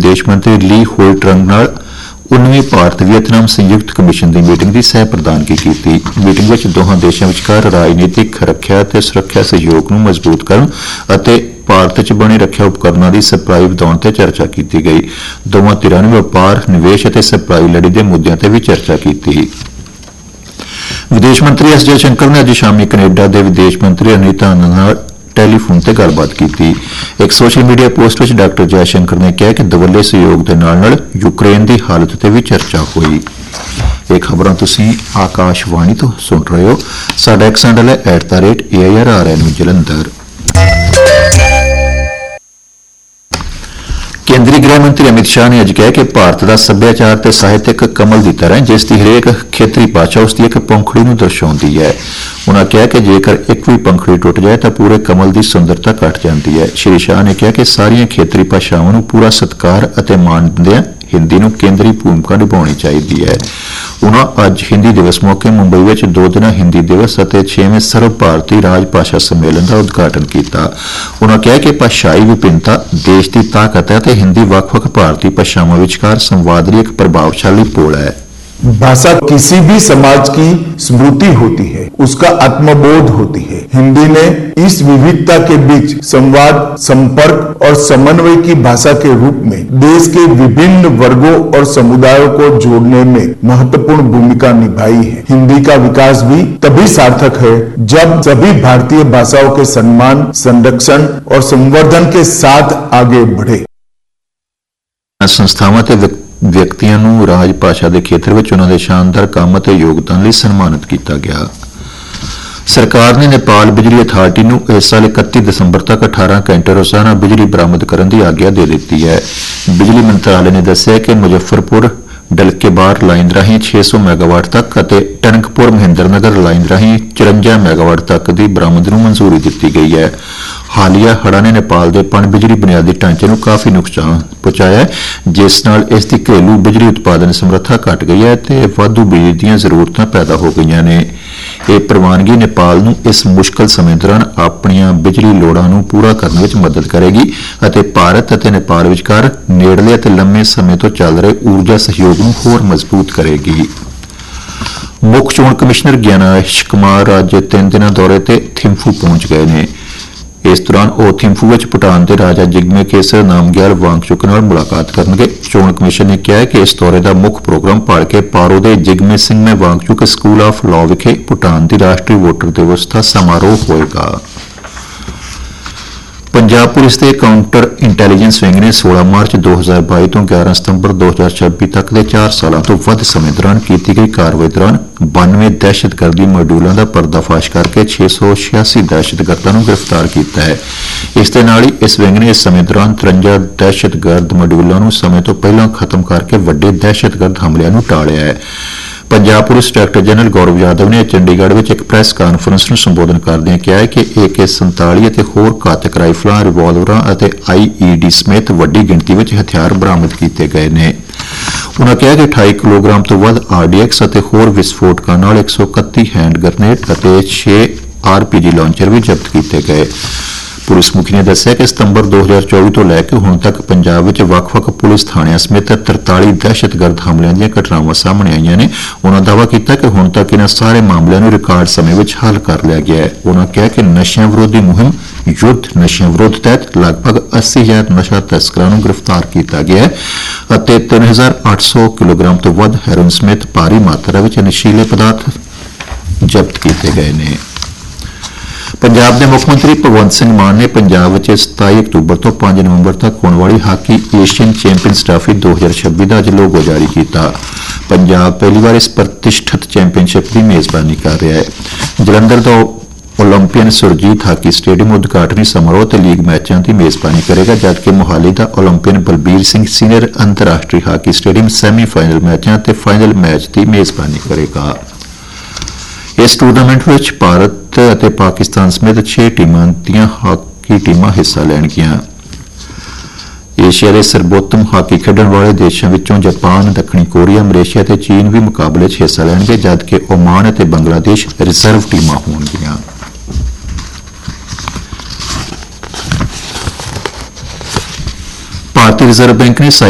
विदेश मंत्री ली होल्ट्रंग नाल 19वीं भारत वियतनाम संयुक्त कमिशन की मीटिंग की सह प्रधानगी की। मीटिंग में दोहां देशों विचकार राजनीतिक रक्षा ते सुरक्षा सहयोग नूं मजबूत करन अते भारत च बने रक्षा उपकरणों की सप्लाई वधाउण ते चर्चा की गई। दोवां धिरां ने व्यापार, निवेश अते सप्लाई लड़ी के मुद्दों ते भी चर्चा की। विदेश मंत्री एस जयशंकर ने अज शामी कनेडा के विदेश मंत्री अनीता आनंद नाल टैलीफोन से गलबात की। एक सोशल मीडिया पोस्ट में डॉ जयशंकर ने कहा कि दुवल्ले सहयोग के नाल यूक्रेन की हालत से भी चर्चा हुई। ये खबरां तुसीं आकाशवाणी तो सुन रहे हो। साडा एक्स हैंडल है @AIRRN जलंधर। केंद्रीय गृह मंत्री अमित शाह ने अज कहा कि भारत का सभ्याचार ते साहित्य एक कमल की तरह जिसकी हरेक खेतरी भाषा उसकी एक पंखड़ी नूं दर्शाउंदी है। उन्होंने कहा कि जेकर एक भी पंखड़ी टुट जाए तो पूरे कमल की सुंदरता घट जाती है। श्री शाह ने कहा कि सारिया खेतरी भाषावां नूं पूरा सत्कार अते मान दिंदिआं हिंदी नूं केंद्री भूमिका निभाउणी चाहिदी है। उन्होंने अज हिंदी दिवस मौके मुंबई में 2 दिना हिंदी दिवस और 6वें सर्व भारतीय राजभाषा सम्मेलन का उद्घाटन किया। उन्होंने कहा कि भाषाई विभिन्नता देश की ताकत है तो हिंदी वक्-वक् भारतीय भाषावां विचकार संवाद की एक प्रभावशाली पुल है। भाषा किसी भी समाज की स्मृति होती है, उसका आत्मबोध होती है। हिंदी ने इस विविधता के बीच संवाद, संपर्क और समन्वय की भाषा के रूप में देश के विभिन्न वर्गों और समुदायों को जोड़ने में महत्वपूर्ण भूमिका निभाई है। हिंदी का विकास भी तभी सार्थक है जब सभी भारतीय भाषाओं के सम्मान, संरक्षण और संवर्धन के साथ आगे बढ़े। संस्थावां ते व्यक्तियों नूं राजभाषा के खेत्र में उन्होंने शानदार काम और योगदान लिए सन्मानित किया गया। सरकार ने नेपाल बिजली अथार्टी नूं इस साल 31 दिसंबर तक 18 घंटे रोजाना बिजली बरामद करने की आग्ञा दे दी है। बिजली मंत्रालय ने दस्सिया कि मुजफ्फरपुर डलकेबार लाइन राही 600 मैगावाट तक और टनकपुर महेंद्रनगर लाइन राही 54 मैगावाट तक की बरामद नूं मंजूरी दी गई है। हालिया हड़ां ने नेपाल के पण बिजली बुनियादी ढांचे नूं काफी नुकसान पहुंचाया है, जिस नाल इसकी घरेलू बिजली उत्पादन समर्था घट गई है ते वाधू बिजली दीआं जरूरतां पैदा हो गईआं ने। यह प्रवानगी नेपाल नूं इस मुश्किल समय दौरान अपणियां बिजली लोड़ां नूं पूरा करने में मदद करेगी अते भारत अते नेपाल विचकार नेड़ले अते लंबे समय तो चल रहे ऊर्जा सहयोग नूं होर मजबूत करेगी। मुख चोण कमिश्नर ज्ञानेश कुमार अज 3 दिनां दौरे ते थिम्फू पहुंच गए ने। इस दौरान वह थिम्फू में भूटान के राजा जिग्मे केसर नामग्याल वांगचुक नाल मुलाकात करेंगे। चोण कमिशन ने कहा है कि इस दौरे का मुख्य प्रोग्राम भड़के पारो के जिग्मे सिंह में वांगचुक स्कूल ऑफ लॉ विखे भूटान की राष्ट्रीय वोटर दिवस का समारोह होएगा। पंजाब पुलिस के काउंटर इंटैलीजेंस विंग ने 16 मार्च 2022 तो 11 सितंबर 2026 तक के 4 सालों तो वध समय दौरान की गई कार्रवाई दौरान 92 दहशतगर्दी मॉड्यूलों का पर्दाफाश करके 686 दहशतगर्दों को गिरफ्तार किया है। इसके नाल ही इस विंग ने इस समय दौरान 53 दहशतगर्द मॉड्यूलों को समय तो पहला खत्म करके वड्डे दहशतगर्द हमलों को टालिया है। Punjab police director general Gaurav Yadav ने चंडीगढ़ में एक प्रैस कानफ्रेंस में संबोधन करदे कहा है कि AK-47 और होर घातक राइफलों, रिवॉल्वरों और IED समेत वड्डी गिणती में हथियार बरामद किए गए हैं। उन्होंने कहा कि 28 किलोग्राम तो वध RDX और होर विस्फोटकों नाल 131 हैंड ग्रेनेड और 6 RPG लॉन्चर भी जब्त किए गए। पुलिस मुखी ने दस्सिया कि सितंबर 2024 तो लैके हुण तक पंजाब विच वक्-वक् पुलिस थाणियां समेत 43 दहशतगर्द हमलों दी घटनावां सामने आईआं ने। उन्होंने दावा किया कि हुण तक इन्हां सारे मामलों को रिकॉर्ड समय में हल कर लिया गया है। उन्होंने कहा कि नशियां विरोधी मुहिम युद्ध नशियां विरोध तहत लगभग 80,000 नशा तस्करां नूं गिरफ्तार किया गया है और 3,800 किलोग्राम तो वध हैरोइन समेत भारी मात्रा में नशीले पदार्थ जब्त किए गए हैं। पंजाब के मुख्यमंत्री भगवंत सिंह मान ने पंजाब में 27 अक्तूबर तो 5 नवंबर तक होने वाली हाकी एशियन चैंपियंस ट्राफी 2026 का अज लोगो जारी किया। पंजाब पहली बार इस प्रतिष्ठित चैंपियनशिप की मेजबानी कर रहा है। जलंधर का ओलंपियन सुरजीत हाकी स्टेडियम उद्घाटनी समारोह ते लीग मैचों की मेजबानी करेगा, जबकि मोहाली का ओलंपियन बलबीर सिंह सीनियर अंतरराष्ट्रीय हाकी स्टेडियम सैमीफाइनल मैचों ते फाइनल मैच की मेजबानी करेगा। इस टूरनामेंट में भारत और पाकिस्तान समेत 6 टीमों दी हाकी टीमां हिस्सा लैणगियां। एशिया के सर्वोत्तम हाकी खेडण वाले देशों विचों जापान, दक्षिणी कोरिया, मलेशिया और चीन भी मुकाबले में हिस्सा लैणगे, जबकि ओमान और बांग्लादेश रिजर्व टीमां होणगियां। भारतीय रिजर्व बैंक ने